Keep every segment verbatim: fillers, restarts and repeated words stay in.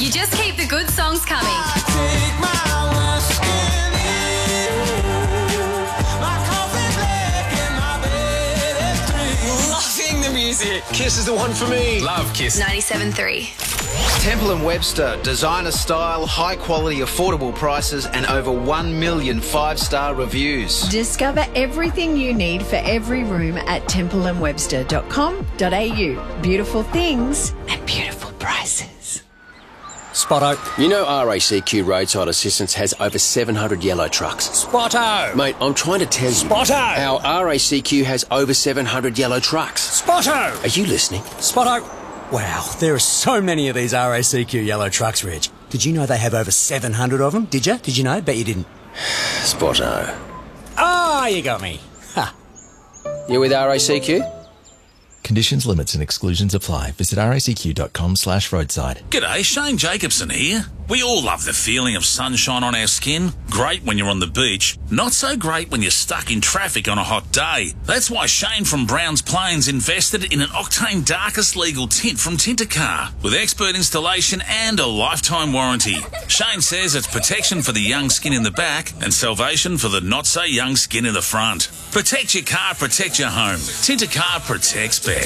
You just keep the good songs coming. Take my worst skin in, my coffee black and my bed is green. Loving the music. Kiss is the one for me. Love Kiss. ninety-seven point three. Temple and Webster, designer style, high quality, affordable prices, and over one million five-star reviews. Discover everything you need for every room at temple and webster dot com dot a u. Beautiful things and beautiful prices. Spotto. You know R A C Q Roadside Assistance has over seven hundred yellow trucks. Spotto. Mate, I'm trying to tell you Spotto. how R A C Q has over seven hundred yellow trucks. Spotto. Are you listening? Spotto. Wow, there are so many of these R A C Q yellow trucks, Reg. Did you know they have over seven hundred of them? Did you? Did you know? Bet you didn't. Spotto. Ah, you got me. Ha. You with R A C Q? Conditions, limits and exclusions apply. Visit racq.com slash roadside. G'day, Shane Jacobson here. We all love the feeling of sunshine on our skin. Great when you're on the beach. Not so great when you're stuck in traffic on a hot day. That's why Shane from Browns Plains invested in an Octane Darkest legal tint from Tintercar with expert installation and a lifetime warranty. Shane says it's protection for the young skin in the back and salvation for the not-so-young skin in the front. Protect your car, protect your home. Tintercar protects best.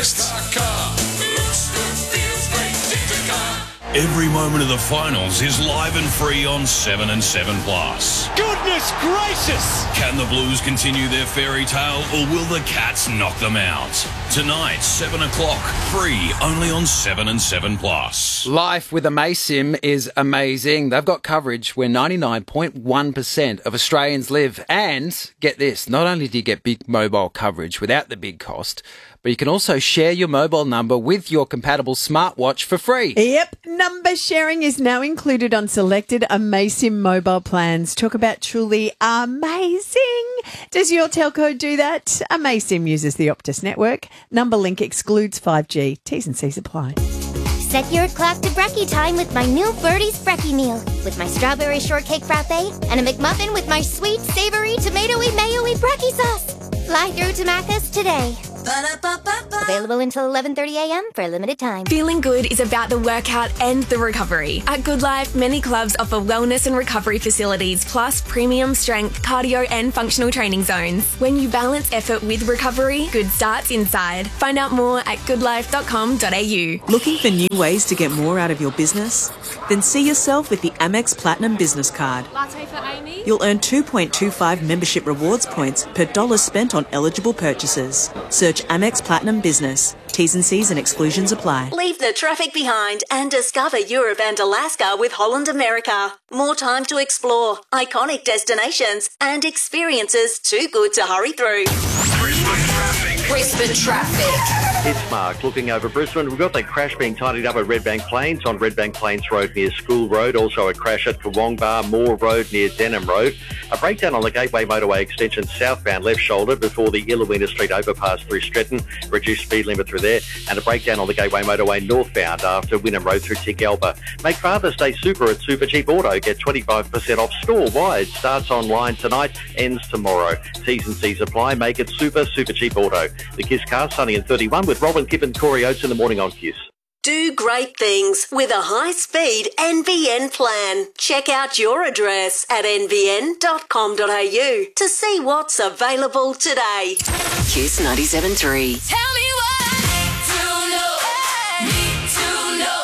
Every moment of the finals is live and free on seven and seven plus. Goodness gracious! Can the Blues continue their fairy tale or will the Cats knock them out? Tonight, seven o'clock, free only on seven and seven plus. Life with Amaysim is amazing. They've got coverage where ninety-nine point one percent of Australians live. And get this, not only do you get big mobile coverage without the big cost, but you can also share your mobile number with your compatible smartwatch for free. Yep, number sharing is now included on selected Amaysim mobile plans. Talk about truly amazing. Does your telco do that? Amaysim uses the Optus network. Number link excludes five G. T's and C's apply. Set your clock to brekkie time with my new Birdie's Brekkie meal. With my strawberry shortcake frappe and a McMuffin with my sweet, savoury, tomatoey, mayo-y brekkie sauce. Fly through to Macca's today. Ba-da-ba-ba-ba. Available until eleven thirty a m for a limited time. Feeling good is about the workout and the recovery. At Good Life, many clubs offer wellness and recovery facilities, plus premium strength, cardio and functional training zones. When you balance effort with recovery, good starts inside. Find out more at good life dot com dot a u. Looking for new ways to get more out of your business? Then see yourself with the Amex Platinum Business Card. Latte for Amy? You'll earn two point two five membership rewards points per dollar spent on eligible purchases. Search Amex Platinum Business. T's and C's and exclusions apply. Leave the traffic behind and discover Europe and Alaska with Holland America. More time to explore, iconic destinations and experiences too good to hurry through. Brisbane traffic. Brisbane traffic. It's Mark looking over Brisbane. We've got that crash being tidied up at Redbank Plains on Redbank Plains Road near School Road. Also a crash at Kawongbar Moore Road near Denham Road. A breakdown on the Gateway Motorway extension southbound left shoulder before the Illawina Street overpass through Stretton. Reduced speed limit through there. And a breakdown on the Gateway Motorway northbound after Wynnum Road through Ticalba. Make Father's Day super at Super Cheap Auto. Get twenty-five percent off store-wide. Starts online tonight, ends tomorrow. T's and C's apply. Make it super, Super Cheap Auto. The Kiss Car, Sunny and thirty-one with Robin Kipp and Corey Oates in the morning on Kiss. Do great things with a high-speed N B N plan. Check out your address at n b n dot com dot a u to see what's available today. Kiss ninety-seven point three. Tell me what to know. Need to know.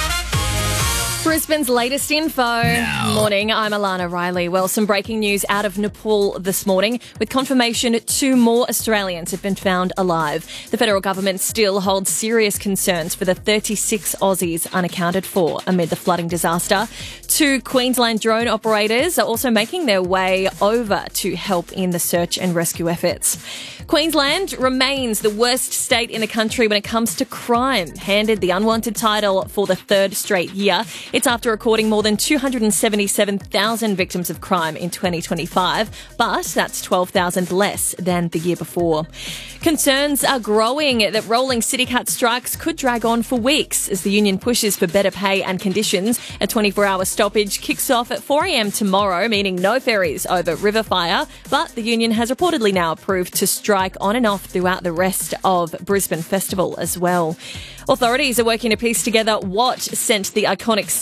Brisbane's latest info. Now. Morning, I'm Alana Riley. Well, some breaking news out of Nepal this morning with confirmation two more Australians have been found alive. The federal government still holds serious concerns for the thirty-six Aussies unaccounted for amid the flooding disaster. Two Queensland drone operators are also making their way over to help in the search and rescue efforts. Queensland remains the worst state in the country when it comes to crime, handed the unwanted title for the third straight year. It's after recording more than two hundred seventy-seven thousand victims of crime in twenty twenty-five, but that's twelve thousand less than the year before. Concerns are growing that rolling CityCat strikes could drag on for weeks as the union pushes for better pay and conditions. A twenty-four hour stoppage kicks off at four a m tomorrow, meaning no ferries over River Fire, but the union has reportedly now approved to strike on and off throughout the rest of Brisbane Festival as well. Authorities are working to piece together what sent the iconic sun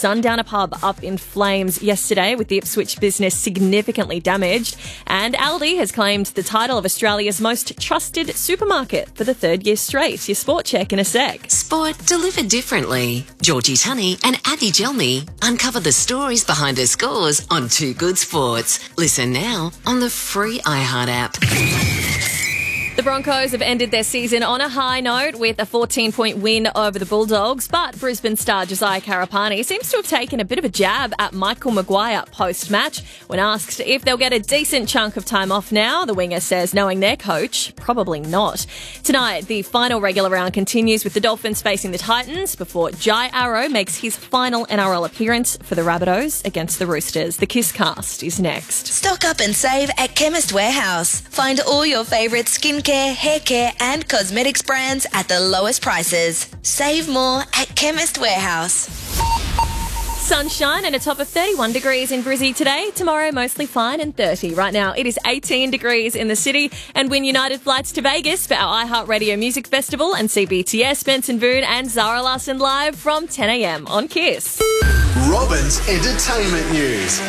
Sundowner pub up in flames yesterday, with the Ipswich business significantly damaged. And Aldi has claimed the title of Australia's most trusted supermarket for the third year straight. Your sport check in a sec. Sport delivered differently. Georgie Tunney and Abby Gelmy uncover the stories behind her scores on Two Good Sports. Listen now on the free iHeart app. The Broncos have ended their season on a high note with a fourteen-point win over the Bulldogs, but Brisbane star Josiah Karapani seems to have taken a bit of a jab at Michael Maguire post-match. When asked if they'll get a decent chunk of time off now, the winger says, knowing their coach, probably not. Tonight, the final regular round continues with the Dolphins facing the Titans before Jai Arrow makes his final N R L appearance for the Rabbitohs against the Roosters. The Kiss Cast is next. Stock up and save at Chemist Warehouse. Find all your favourite skincare, hair care and cosmetics brands at the lowest prices. Save more at Chemist Warehouse. Sunshine and a top of thirty-one degrees in Brizzy today. Tomorrow, mostly fine and thirty. Right now, it is eighteen degrees in the city. And win United flights to Vegas for our iHeartRadio Music Festival and C B T S, Benson Boone and Zara Larson live from ten a.m. on Kiss. Robin's Entertainment News.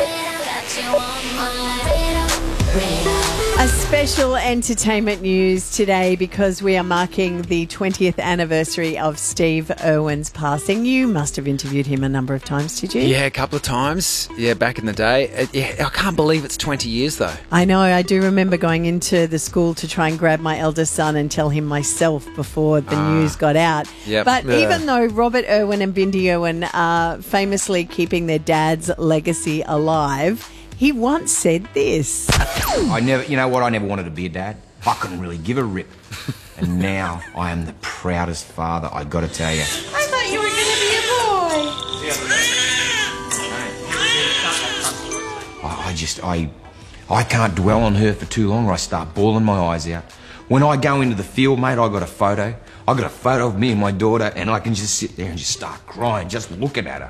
A special entertainment news today because we are marking the twentieth anniversary of Steve Irwin's passing. You must have interviewed him a number of times, did you? Yeah, a couple of times. Yeah, back in the day. Uh, yeah, I can't believe it's twenty years, though. I know. I do remember going into the school to try and grab my eldest son and tell him myself before the Ah. news got out. Yep. But Yeah. even though Robert Irwin and Bindi Irwin are famously keeping their dad's legacy alive, he once said this. I never, you know what, I never wanted to be a dad. I couldn't really give a rip. And now I am the proudest father, I gotta tell you. I thought you were going to be a boy. I, I just, I, I can't dwell on her for too long or I start bawling my eyes out. When I go into the field, mate, I got a photo. I got a photo of me and my daughter and I can just sit there and just start crying just looking at her.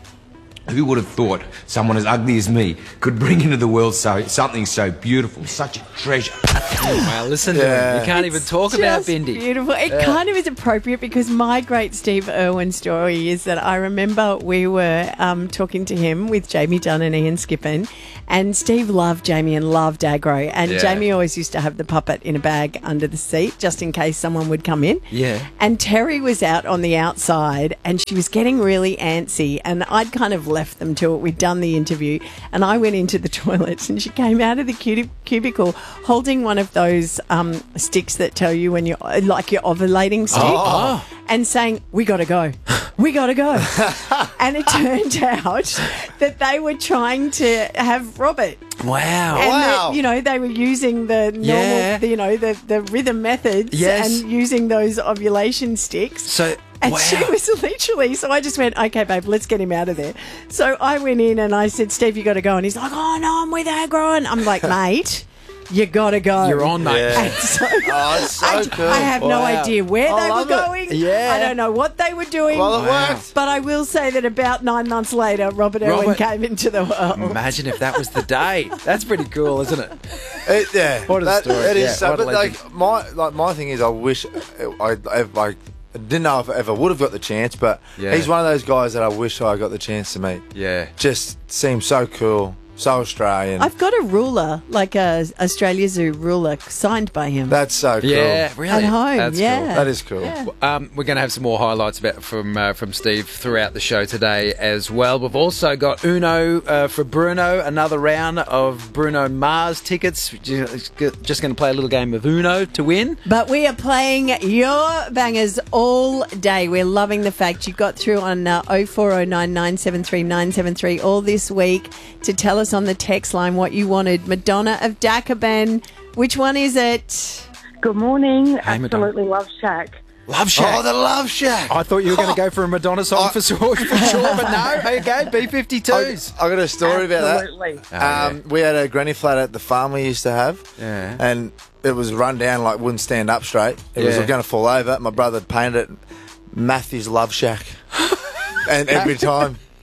Who would have thought someone as ugly as me could bring into the world so something so beautiful, such a treasure? Wow, listen to him. You can't even talk about Just Bindi. Beautiful. It Yeah. kind of is appropriate because my great Steve Irwin story is that I remember we were um, talking to him with Jamie Dunn and Ian Skippen, and Steve loved Jamie and loved aggro, and Yeah. Jamie always used to have the puppet in a bag under the seat just in case someone would come in. Yeah. And Terry was out on the outside and she was getting really antsy, and I'd kind of left them to it. We'd done the interview and I went into the toilets and she came out of the cub- cubicle holding one of those um, sticks that tell you when you're, like your ovulating stick, Oh. and saying, we got to go. We got to go. And it turned out that they were trying to have Robert. Wow. And that, you know, they were using the normal, Yeah. the, you know, the, the rhythm methods Yes. and using those ovulation sticks. So, And wow. she was literally, so I just went, okay, babe, let's get him out of there. So I went in and I said, Steve, you got to go. And he's like, oh, no, I'm with aggro. And I'm like, mate, you got to go. You're on, mate. And so, Oh, it's so I, cool. I have no Wow. idea where I they were love it. going. Yeah. I don't know what they were doing. Well, it Wow. worked. But I will say that about nine months later, Robert, Irwin Robert- came into the world. Imagine if that was the day. That's pretty cool, isn't it? It, yeah, What a that, story. It is Yeah, so. what a But like my like my thing is, I wish I I, I didn't know if I ever would have got the chance, but Yeah. he's one of those guys that I wish I got the chance to meet. Yeah. Just seems so cool, so Australian. I've got a ruler, like a Australia Zoo ruler, signed by him. That's so cool. Yeah, really. At home, That's yeah. cool. That is cool. Yeah. Um, we're going to have some more highlights about from uh, from Steve throughout the show today as well. We've also got Uno uh, for Bruno, another round of Bruno Mars tickets. Just going to play a little game of Uno to win. But we are playing your bangers all day. We're loving the fact you got through on uh, oh four oh nine, nine seven three, nine seven three all this week to tell us on the text line what you wanted. Madonna of Dakaben, which one is it? Good morning. Hey, Madonna. Absolutely love Shack. Love Shack. Oh, the Love Shack. I thought you were going to go for a Madonna song for, sure, for sure, but no. Okay, B fifty-twos. I, I got a story about Absolutely. that. Um, We had a granny flat at the farm we used to have, Yeah. and it was run down, like wouldn't stand up straight. It was Yeah. going to fall over. My brother had painted it Matthew's Love Shack, and every time.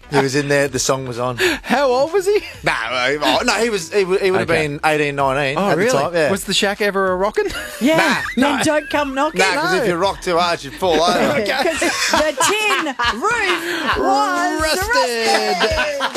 He was in there. The song was on. How old was he? No, uh, no, he was. He, would- he would have Okay. been eighteen, nineteen Oh, at really? the time. Yeah. Was the shack ever a rockin'? Yeah. Nah, then don't come knocking. No, because if you rock too hard, you'd fall over. Because the tin roof was Rusted. rusted.